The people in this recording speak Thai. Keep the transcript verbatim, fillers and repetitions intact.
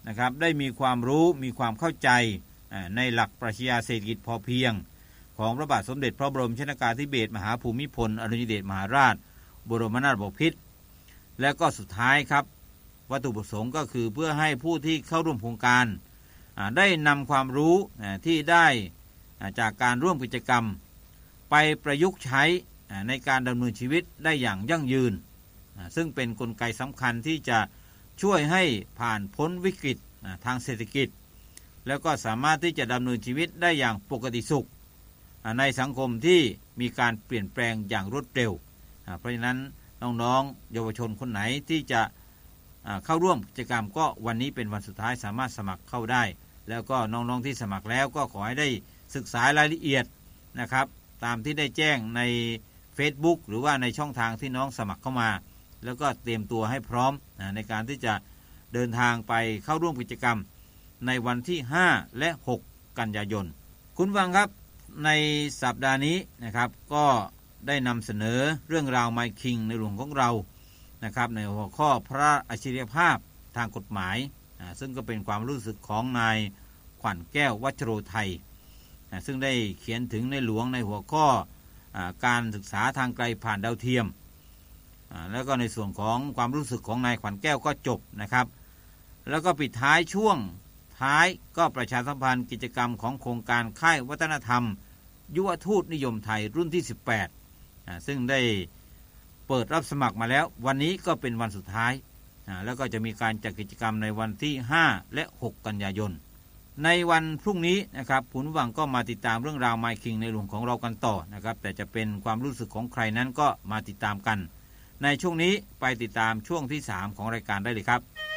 นะครับได้มีความรู้มีความเข้าใจในหลักปรัชญาเศรษฐกิจพอเพียงของพระบาทสมเด็จพระบรมชนกาธิเบศรมหาภูมิพลอดุลยเดชมหาราชบรมนาถบพิตรและก็สุดท้ายครับวัตถุประสงค์ก็คือเพื่อให้ผู้ที่เข้าร่วมโครงการได้นำความรู้ที่ได้จากการร่วมกิจกรรมไปประยุกต์ใช้ในการดำเนินชีวิตได้อย่างยั่งยืนซึ่งเป็นกลไกสำคัญที่จะช่วยให้ผ่านพ้นวิกฤตทางเศรษฐกิจแล้วก็สามารถที่จะดำเนินชีวิตได้อย่างปกติสุขในสังคมที่มีการเปลี่ยนแปลงอย่างรวดเร็วเพราะฉะนั้นน้องๆเยาวชนคนไหนที่จะเข้าร่วมกิจกรรมก็วันนี้เป็นวันสุดท้ายสามารถสมัครเข้าได้แล้วก็น้องๆที่สมัครแล้วก็ขอให้ได้ศึกษารายละเอียดนะครับตามที่ได้แจ้งใน Facebook หรือว่าในช่องทางที่น้องสมัครเข้ามาแล้วก็เตรียมตัวให้พร้อมในการที่จะเดินทางไปเข้าร่วมกิจกรรมในวันที่ห้าและหกกันยายนคุณฟังครับในสัปดาห์นี้นะครับก็ได้นำเสนอเรื่องราว My King ในหลวงของเรานะครับในหัวข้อพระอัจฉริยภาพทางกฎหมายซึ่งก็เป็นความรู้สึกของนายขวัญแก้ววัชโรไทยซึ่งได้เขียนถึงในหลวงในหัวข้อการศึกษาทางไกลผ่านดาวเทียมแล้วก็ในส่วนของความรู้สึกของนายขวัญแก้วก็จบนะครับแล้วก็ปิดท้ายช่วงท้ายก็ประชาสัมพันธ์กิจกรรมของโครงการค่ายวัฒนธรรมยุวทูตนิยมไทยรุ่นที่สิบแปดซึ่งได้เปิดรับสมัครมาแล้ววันนี้ก็เป็นวันสุดท้ายแล้วก็จะมีการจัดกิจกรรมในวันที่ห้าและหกกันยายนในวันพรุ่งนี้นะครับผู้ฟังก็มาติดตามเรื่องราว My King ในหลวงของเรากันต่อนะครับแต่จะเป็นความรู้สึกของใครนั้นก็มาติดตามกันในช่วงนี้ไปติดตามช่วงที่สามของรายการได้เลยครับ